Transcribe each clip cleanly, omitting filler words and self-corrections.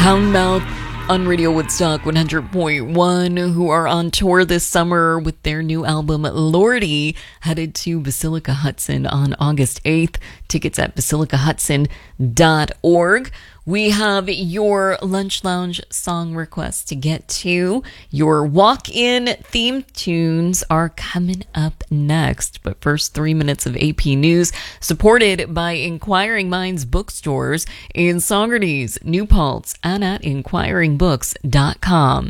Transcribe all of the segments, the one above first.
Houndmouth on Radio Woodstock 100.1, who are on tour this summer with their new album Lordy, headed to Basilica Hudson on August 8th. Tickets at basilicahudson.org. We have your Lunch Lounge song requests to get to. Your walk-in theme tunes are coming up next. But first, 3 minutes of AP News, supported by Inquiring Minds bookstores in Saugerties, New Paltz, and at inquiringbooks.com.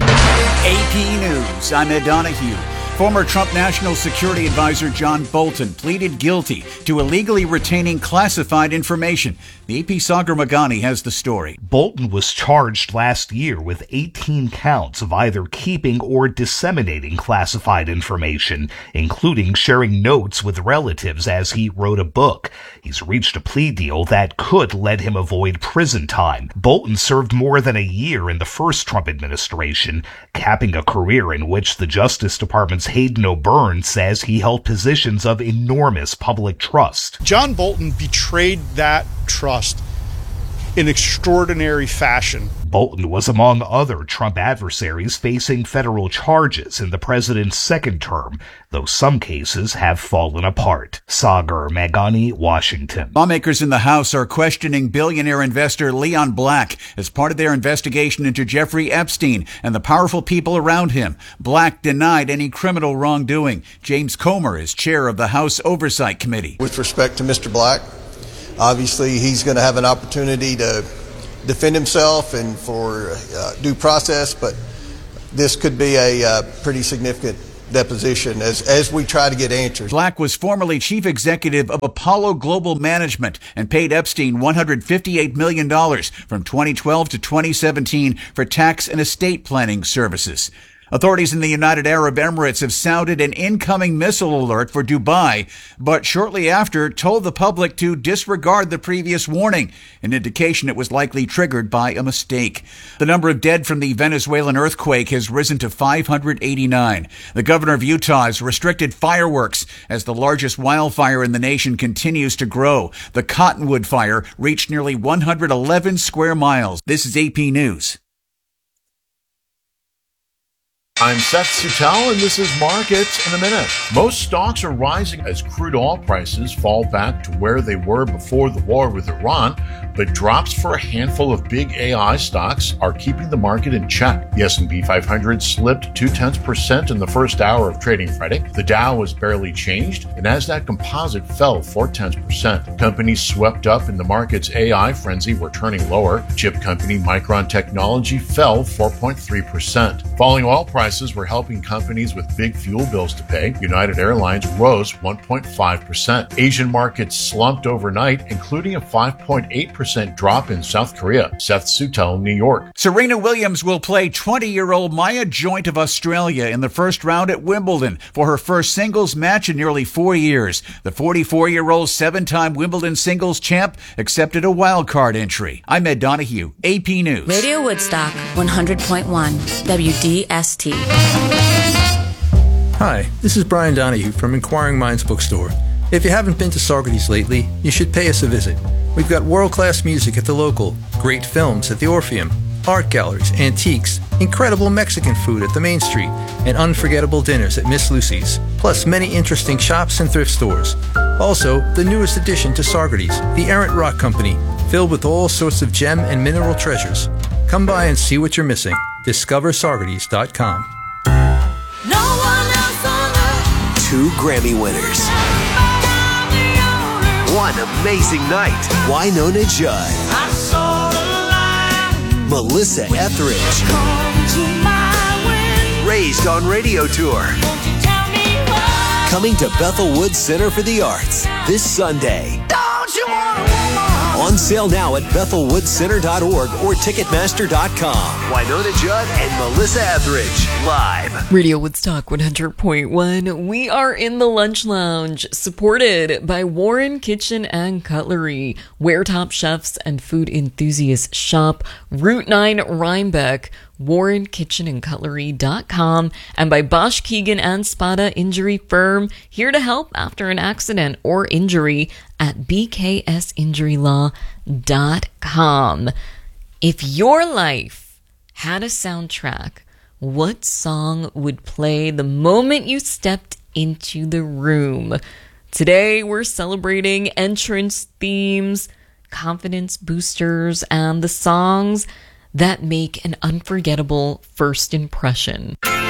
AP News, I'm Ed Donahue. Former Trump National Security Advisor John Bolton pleaded guilty to illegally retaining classified information. The AP Sagar Magani has the story. Bolton was charged last year with 18 counts of either keeping or disseminating classified information, including sharing notes with relatives as he wrote a book. He's reached a plea deal that could let him avoid prison time. Bolton served more than a year in the first Trump administration, capping a career in which the Justice Department's Hayden O'Byrne says he held positions of enormous public trust. John Bolton betrayed that trust in extraordinary fashion. Bolton was among other Trump adversaries facing federal charges in the president's second term, though some cases have fallen apart. Sagar Magani, Washington. Lawmakers in the House are questioning billionaire investor Leon Black as part of their investigation into Jeffrey Epstein and the powerful people around him. Black denied any criminal wrongdoing. James Comer is chair of the House Oversight Committee. With respect to Mr. Black, obviously he's going to have an opportunity to defend himself and for due process, but this could be a pretty significant deposition as we try to get answers. Black was formerly chief executive of Apollo Global Management and paid Epstein $158 million from 2012 to 2017 for tax and estate planning services. Authorities in the United Arab Emirates have sounded an incoming missile alert for Dubai, but shortly after told the public to disregard the previous warning, an indication it was likely triggered by a mistake. The number of dead from the Venezuelan earthquake has risen to 589. The governor of Utah has restricted fireworks as the largest wildfire in the nation continues to grow. The Cottonwood fire reached nearly 111 square miles. This is AP News. I'm Seth Suttel, and this is Markets in a Minute. Most stocks are rising as crude oil prices fall back to where they were before the war with Iran, but drops for a handful of big AI stocks are keeping the market in check. The S&P 500 slipped 0.2% in the first hour of trading Friday. The Dow was barely changed, and Nasdaq Composite fell 0.4%. Companies swept up in the market's AI frenzy were turning lower. Chip company Micron Technology fell 4.3%. Falling oil prices were helping companies with big fuel bills to pay. United Airlines rose 1.5%. Asian markets slumped overnight, including a 5.8% drop in South Korea. Seth Suttel, New York. Serena Williams will play 20-year-old Maya Joint of Australia in the first round at Wimbledon for her first singles match in nearly 4 years. The 44-year-old seven-time Wimbledon singles champ accepted a wildcard entry. I'm Ed Donahue, AP News. Radio Woodstock 100.1 WDST. Hi, this is Brian Donahue from Inquiring Minds Bookstore. If you haven't been to Saugerties lately, you should pay us a visit. We've got world-class music at the local, great films at the Orpheum, art galleries, antiques, incredible Mexican food at the Main Street, and unforgettable dinners at Miss Lucy's, plus many interesting shops and thrift stores. Also, the newest addition to Saugerties, the Errant Rock Company, filled with all sorts of gem and mineral treasures. Come by and see what you're missing. DiscoverSaugerties.com. No one else on earth. 2 Grammy winners. One amazing night. Wynonna Judd. I saw the light. Melissa Etheridge. Come to my window. Raised on Radio Tour. Won't you tell me why? Coming to Bethel Woods Center for the Arts this Sunday. Don't you want a woman? On sale now at BethelWoodsCenter.org or Ticketmaster.com. Wynonna Judd and Melissa Etheridge live. Radio Woodstock 100.1. We are in the Lunch Lounge, supported by Warren Kitchen and Cutlery, where top chefs and food enthusiasts shop. Route 9 Rhinebeck, WarrenKitchenandCutlery.com, and by Bosch Keegan and Spada Injury Firm, here to help after an accident or injury at BKSInjuryLaw.com. If your life had a soundtrack, what song would play the moment you stepped into the room? Today, we're celebrating entrance themes, confidence boosters, and the songs that make an unforgettable first impression.